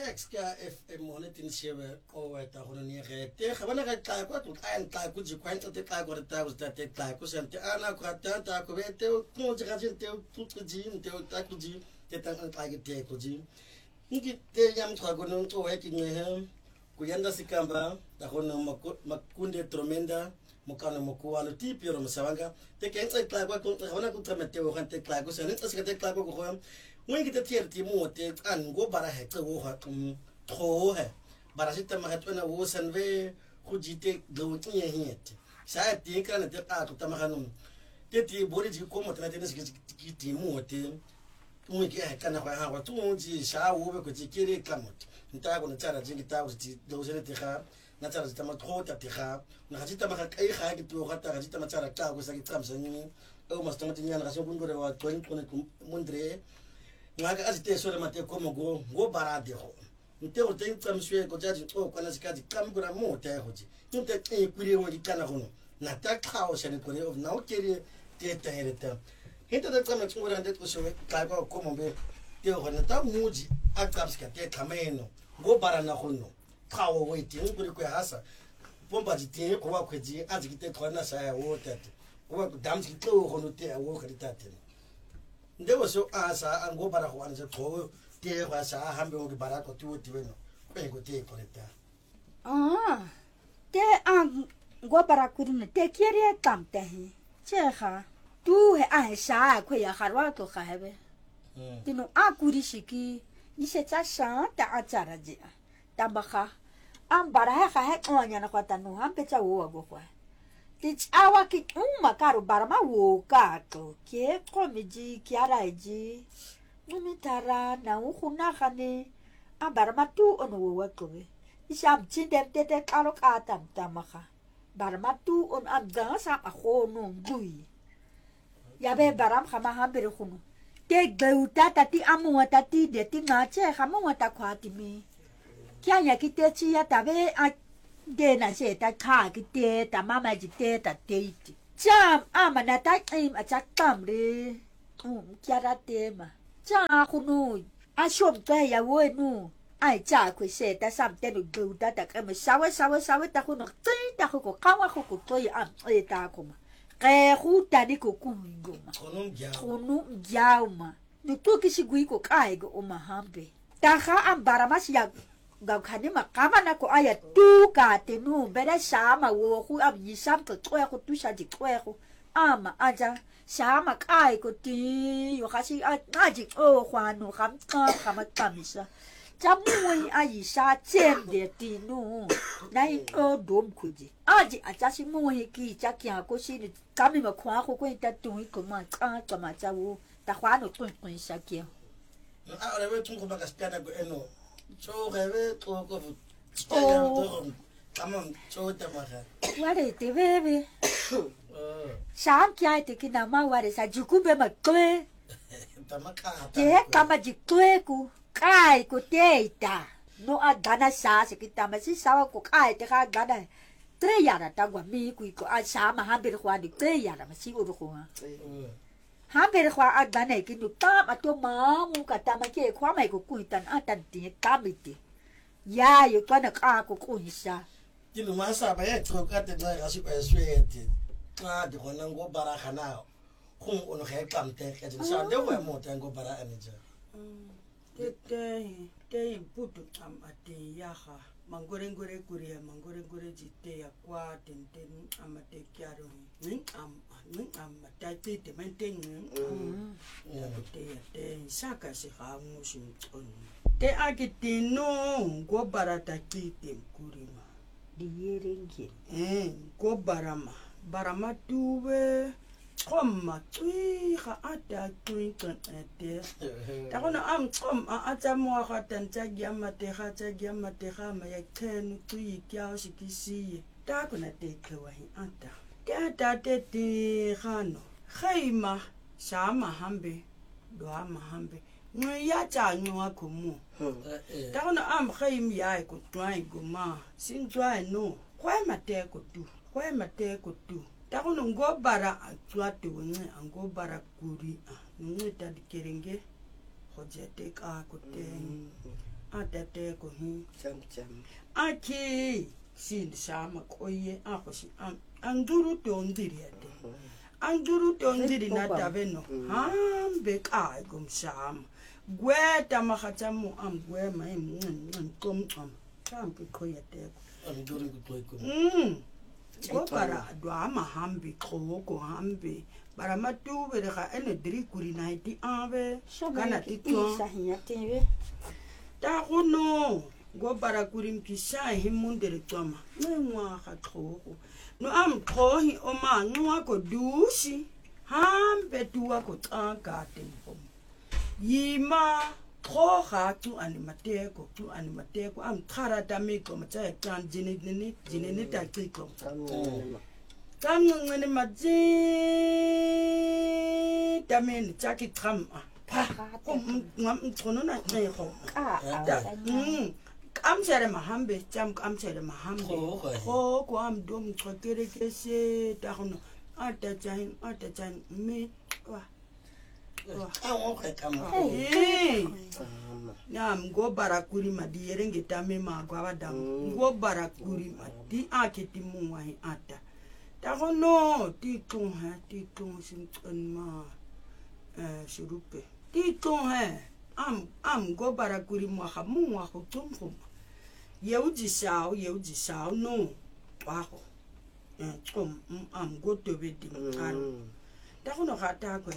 exka FM monetin shebe o eta hono ni rete khabana ka tla ko tu kan tla ku ji kwanta te tla ko ta ku ta te tla ku sente ana ko ta ko vete o tu ji gajin te tu ji te ta ku ji te ta ka tla te ku ji ngi te yam tla ko no to e ki ne he ku yanda sikamba ta hono makunde tromenda mokana mokualo tipiro masawanga te kenza tla ko khabana ku tramete o kan te tla ku sente tsika te tla ko ko when you get a Timote and go bara het tro he barasita mahatuna was and ve hujite glutin yet. Sa think and the art of Tamahanum. Teti Borigi come to Timote. We can have a 2 sha over could kiri clamot. Ntago na tara jingi taws those in the ha, Natara Tamatota Tiha, Najita Mahaka to Hata Hajita Matara Tawos like Tamson, almost 20 years as a window or 20 Mundre. Naga azite sore mate como go barade ho nte o tem tsamswe ko jaji o kana sikati kamgura mo te hoji nte e kuri ho dikana hono na ta khao shane kore of now kere te te hereta hita da tsamna tsungura nte ko so ka ba ko mo be te ho na ta muji akapska te kameno go barana hono khao we te nguri ko hasa bomba ji te ko wa kweji azikite khona sa ya wo tate ko damji to hono te wo khritate there was so asa and go para Juan se to te was a hambe o barato tu no pengo te correta te go para kurne te quiere tamte cheha tu he a sa ko ya harwa to khahebe tino a kuri shiki ni se cha sa ta achara ji tabakha am bara ha ha onya na kwata no hampe cha wo go kwa Tich awa ki makaru barama wo kato ke komiji kiaraji numitara na ukuna khane a barama tu ono wo kowe isam chindem tete karo katam tamaka barama tu on abga sa akhono ngui yabe baram khama hambere khunu te gbeuta tati amu tati de ti ngache khama ta khwati mi kya ya kitechi ya tabe a de na se ta kha ki te ta mama ji te ta te ti jam amana ta im a chak tam le kya ra te ma cha khunu a shom ta ya wo nu ai cha ku se ta sam te nu gu ta ta ka ma sawa ta khunu ti ta ko ka wa ko to ya e ta ko ma ke khu ta ni ko ku ngo ma khunu ja ma ni to ki si gui ko kai go o ma hambe ta kha am barama si ya gau khani ma kama na ko aya tu ka te nu bere sama wo khu ab yi sam ko twa ko tu sa ji twa ko ama aja sama kai ko ti yo kha si a ji o khwa nu kham ka ma kamisa jamui ai sa chen de ti nu nai o dom ku ji aji aja si mu ki cha kya ko si ni kami ma khwa ko ta tu ko ma ka ma cha wo ta khwa no tu sa kya a ore we tu ko ba gaspiana go eno so reve to ko tamam so tamara ware te bebe sam kya te ki na ma ware sa jukube ma kwe tamaka ke kama jikwe ku kai ku teita no a gana sa se ki tama si sa ko kai te ka gana tre yara ta gwa mi ku ko a sa ma ha ber khwa ni tre yara ma si o ro khwa ha ber khwa a gana ki nu ta ma to ma mu ka ta ma ke khwa mai ko ku tan a tan ti ta mi ti ya yo ka na ka ko ku ni sa ti lu ma sa ba ya to ka te na ga si pa sweti ka di khona ngo bara khana khung ono khe kam te ka jin sa de wa mo te ngo bara anija te putu am ate ya ha mangore kuria mangore jite ya kwa tenten amate kyaro ning am ta te maintain te saka se ha musin on te akitino go barata kite kurima di yeringi go barama tuwe Komma tui ha ata tui kan ate. Takona am kom ata mo ha tan chagiamate ha ma yakten tui kyao sikisi. Takona te kwahi ata. Kata te ti hano. Khaima sama hambe doa mahambe. Nguya cha nywa kumu. Takona am khaim ya ko twai guma. Sin twai no. Kwai mate ko tu. Takono ngo bara atwate wonge ngo bara kuri nge ta dikerenge hojete ka kote atateko hi jam aki sin sama koye akosi angduru tondiriate angduru tondiri na tabeno hambe kai kumsama gweta makhatamu gwema komcom kampi koyateko angduru kutoiko para dwa hambi khoko hambi para matube ga ene dri kuri naiti ave kana titwa ta gono go para kuri mkisa himundere twama nwa ga khoko no khohi o ma nwa ko dushi hambe tuwa ko tsaka tempo yima khoga tu animateko khara tamiko matsa kan jinene ta tsiko kamngene matsi tamen tsaki tram ngam tsono na tsego kamsere mahambe kamsere mahambe ko am dom tsokere kese ta gono ata chain me wa Nam go barakuri madi erenge tame magwa dam go barakuri madi akiti muwahi ata ta gono ti tung sim ma shurupe ti tung am go barakuri mo ha muwa ho tung yeuji sao no wa ho am go to be dim ta gono gata ko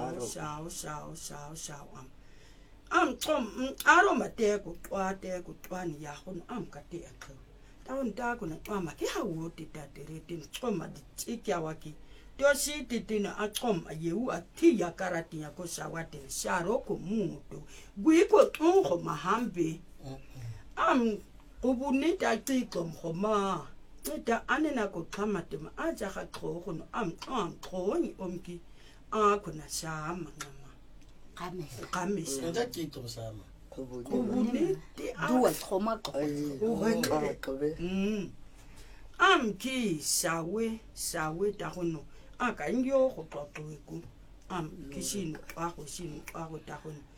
sao am aro mateko twani ya gono am kate akho ta on ta ko na mama ke ha wo ti ta tere tin tsoma di tsikya waki to si titina akom ayeu ati ya karati ya ko sawate sharo ko muto guiko tungo mahambe am ubuni ta tiko mkhoma ta anena ko khamate ma aja ga khogo no am khoni omki akona sama ngama kamisa nda tiko sama ubuni ti duwa khoma ko am ki sawe ta gono aka ngyo go tlotleko am kishin pa go ta gono